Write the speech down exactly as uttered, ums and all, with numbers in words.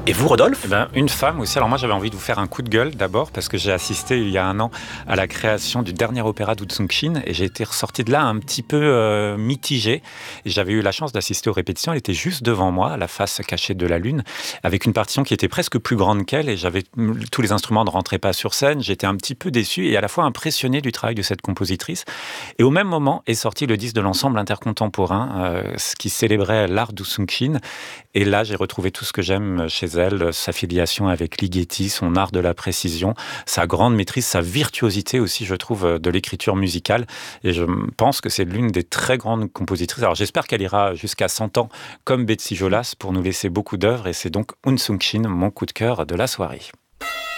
Et vous, Rodolphe ? Eh ben, une femme aussi. Alors moi, j'avais envie de vous faire un coup de gueule d'abord parce que j'ai assisté il y a un an à la création du dernier opéra d'Oudsun-Shin et j'ai été ressorti de là un petit peu euh, mitigé. Et j'avais eu la chance d'assister aux répétitions. Elle était juste devant moi, à la face cachée de la lune, avec une partition qui était presque plus grande qu'elle et j'avais tous les instruments ne rentraient pas sur scène. J'étais un petit peu déçu et à la fois impressionné du travail de cette compositrice. Et au même moment est sorti le disque de l'ensemble intercontemporain, euh, ce qui célébrait l'art d'Oudsun-Shin. Et là, j'ai retrouvé tout ce que j'aime chez elle, sa filiation avec Ligeti, son art de la précision, sa grande maîtrise, sa virtuosité aussi, je trouve, de l'écriture musicale. Et je pense que c'est l'une des très grandes compositrices. Alors j'espère qu'elle ira jusqu'à cent ans comme Betsy Jolas pour nous laisser beaucoup d'œuvres. Et c'est donc Oudsun-Shin, mon coup de cœur de la soirée.